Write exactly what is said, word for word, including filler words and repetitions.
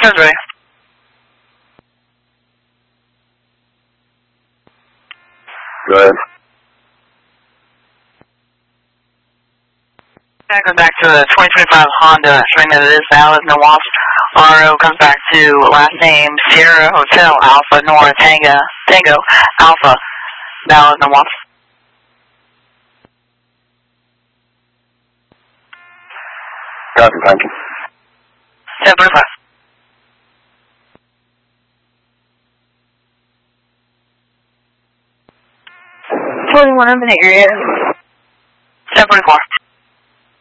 Sounds ready. Go ahead. Goes back to the twenty twenty-five Honda, showing that it is valid. No loss. R O comes back to last name Sierra Hotel Alpha Nora Tango Tango Alpha. Valid. No loss. Copy. Thank you. ten forty-five. forty-one, I'm in the area. ten forty-four.